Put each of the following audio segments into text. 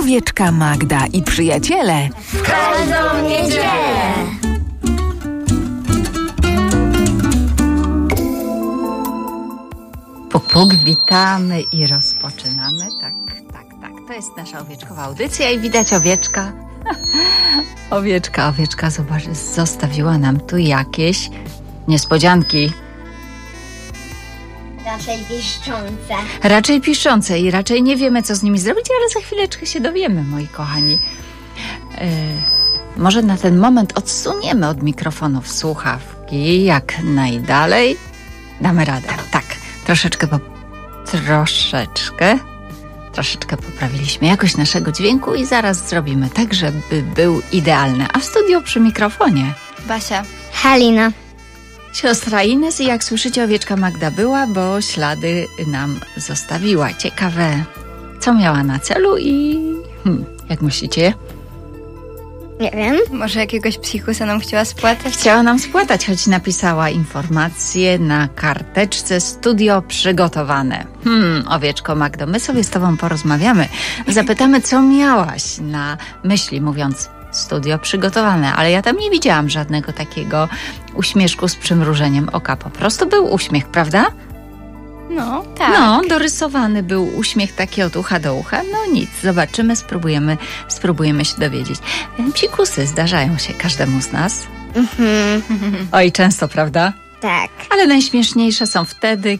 Owieczka Magda i przyjaciele w każdą niedzielę. Puk, puk, witamy i rozpoczynamy. Tak. To jest nasza owieczkowa audycja i widać owieczka. Owieczka, zobacz, zostawiła nam tu jakieś niespodzianki. Raczej piszczące i raczej nie wiemy, co z nimi zrobić, ale za chwileczkę się dowiemy, moi kochani. Może na ten moment odsuniemy od mikrofonów słuchawki, jak najdalej. Damy radę. Tak, troszeczkę poprawiliśmy jakość naszego dźwięku i zaraz zrobimy tak, żeby był idealny. A w studio przy mikrofonie Basia, Halina, siostra Ines i jak słyszycie, owieczka Magda była, bo ślady nam zostawiła. Ciekawe, co miała na celu i jak myślicie? nie wiem. może jakiegoś psikusa nam chciała spłatać? Chciała nam spłatać, choć napisała informację na karteczce studio przygotowane. Owieczko Magdo, my sobie z tobą porozmawiamy. Zapytamy, co miałaś na myśli, mówiąc studio przygotowane, ale ja tam nie widziałam żadnego takiego uśmieszku z przymrużeniem oka. Po prostu był uśmiech, prawda? No, tak. No, dorysowany był uśmiech taki od ucha do ucha. No nic, zobaczymy, spróbujemy się dowiedzieć. Psikusy zdarzają się każdemu z nas. Oj, często, prawda? Tak. Ale najśmieszniejsze są wtedy,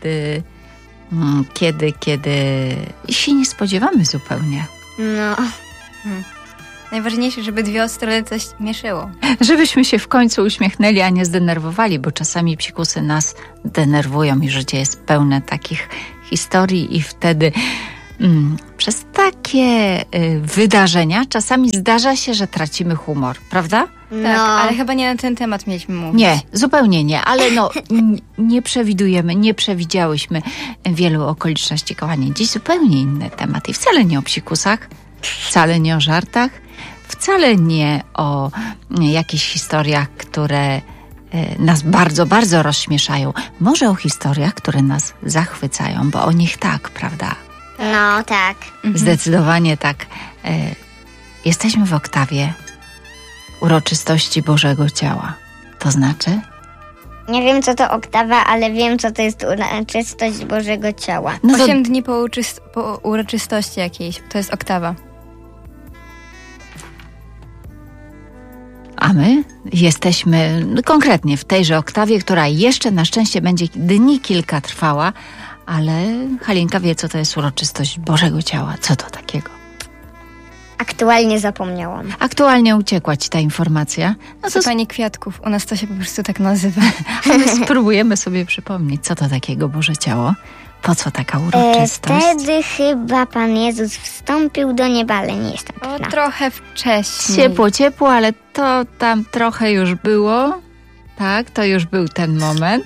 kiedy się nie spodziewamy zupełnie. No. Najważniejsze, żeby dwie strony coś mieszyło. Żebyśmy się w końcu uśmiechnęli, a nie zdenerwowali, bo czasami psikusy nas denerwują i życie jest pełne takich historii i wtedy przez takie wydarzenia czasami zdarza się, że tracimy humor, prawda? Tak, ale chyba nie na ten temat mieliśmy mówić. Nie, zupełnie nie, ale nie przewidujemy, nie przewidziałyśmy wielu okoliczności, kochani. Dziś zupełnie inny temat i wcale nie o psikusach, wcale nie o żartach, wcale nie o jakichś historiach, które nas bardzo, bardzo rozśmieszają. Może o historiach, które nas zachwycają, bo o nich tak, prawda? No, tak. Zdecydowanie tak. Jesteśmy w oktawie uroczystości Bożego Ciała. To znaczy? Nie wiem, co to oktawa, ale wiem, co to jest uroczystość Bożego Ciała. 8 dni po uroczystości jakiejś. To jest oktawa. A my jesteśmy konkretnie w tejże oktawie, która jeszcze na szczęście będzie dni kilka trwała, ale Halinka wie, co to jest uroczystość Bożego Ciała. Co to takiego? Aktualnie zapomniałam. Aktualnie uciekła ci ta informacja. No to Sypanie kwiatków. U nas to się po prostu tak nazywa. my spróbujemy sobie przypomnieć, co to takiego Boże Ciało. Po co taka uroczystość? Wtedy chyba Pan Jezus wstąpił do nieba, ale nie jestem pewna. Trochę wcześniej. Ciepło, ale to tam trochę już było. Tak, to już był ten moment.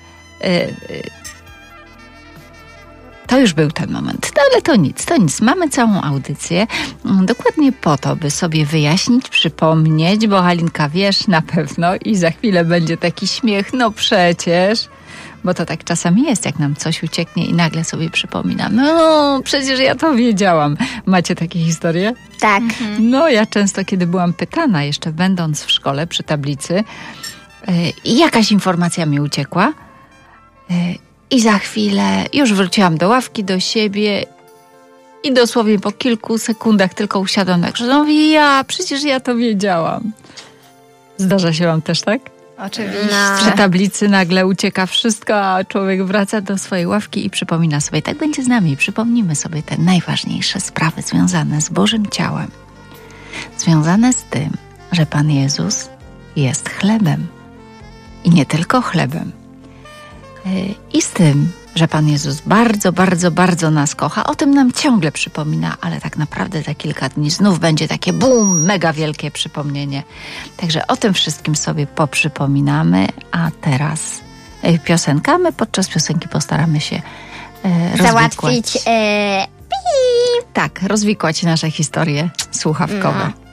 To już był ten moment. No ale to nic. Mamy całą audycję dokładnie po to, by sobie wyjaśnić, przypomnieć, bo Halinka wiesz na pewno i za chwilę będzie taki śmiech, no przecież, bo to tak czasami jest, jak nam coś ucieknie i nagle sobie przypominam, no przecież ja to wiedziałam. Macie takie historie? Tak. No ja często, kiedy byłam pytana, jeszcze będąc w szkole przy tablicy i jakaś informacja mi uciekła, i za chwilę już wróciłam do ławki, do siebie i dosłownie po kilku sekundach tylko usiadłam tak, że przecież ja to wiedziałam. Zdarza się wam też tak? Oczywiście. Przy tablicy nagle ucieka wszystko, a człowiek wraca do swojej ławki i przypomina sobie. Tak będzie z nami. Przypomnimy sobie te najważniejsze sprawy związane z Bożym Ciałem. Związane z tym, że Pan Jezus jest chlebem. I nie tylko chlebem. I z tym, że Pan Jezus bardzo, bardzo, bardzo nas kocha. O tym nam ciągle przypomina, ale tak naprawdę za kilka dni znów będzie takie mega wielkie przypomnienie. Także o tym wszystkim sobie poprzypominamy, a teraz piosenka. My podczas piosenki postaramy się Załatwić rozwikłać nasze historie słuchawkowe. No.